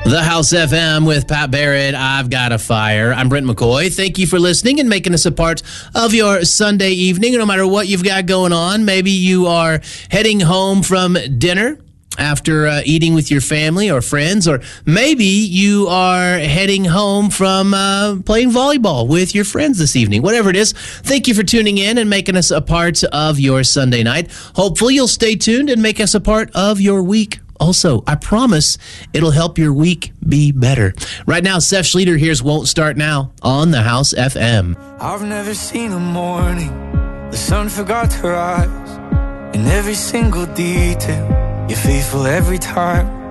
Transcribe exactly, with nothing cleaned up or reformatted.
The House F M with Pat Barrett. I've got a fire. I'm Brent McCoy. Thank you for listening and making us a part of your Sunday evening. No matter what you've got going on, maybe you are heading home from dinner after uh, eating with your family or friends, or maybe you are heading home from uh, playing volleyball with your friends this evening. Whatever it is, thank you for tuning in and making us a part of your Sunday night. Hopefully you'll stay tuned and make us a part of your week. Also, I promise it'll help your week be better. Right now, Seth Schleter here's Won't Start Now on the House F M. I've never seen a morning the sun forgot to rise. In every single detail, you're faithful every time.